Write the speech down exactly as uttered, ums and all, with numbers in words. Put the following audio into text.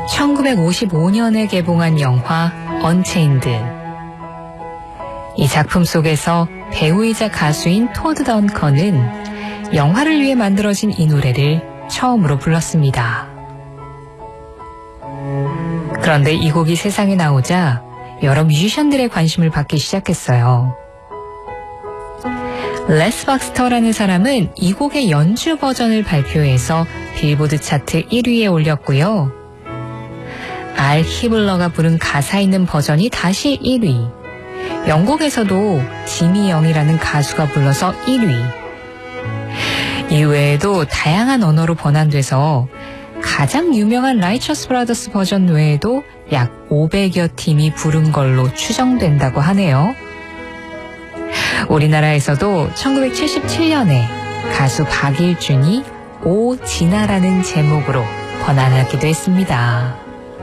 천구백오십오 년에 개봉한 영화 언체인드. 이 작품 속에서 배우이자 가수인 토드 던컨은 영화를 위해 만들어진 이 노래를 처음으로 불렀습니다. 그런데 이 곡이 세상에 나오자 여러 뮤지션들의 관심을 받기 시작했어요. 레스 박스터라는 사람은 이 곡의 연주 버전을 발표해서 빌보드 차트 일 위에 올렸고요. 알 히블러가 부른 가사 있는 버전이 다시 일 위. 영국에서도 지미 영이라는 가수가 불러서 일 위. 이외에도 다양한 언어로 번안돼서 가장 유명한 라이처스 브라더스 버전 외에도 약 오백여 팀이 부른 걸로 추정된다고 하네요. 우리나라에서도 천구백칠십칠 년에 가수 박일준이 오진아라는 제목으로 번안하기도 했습니다.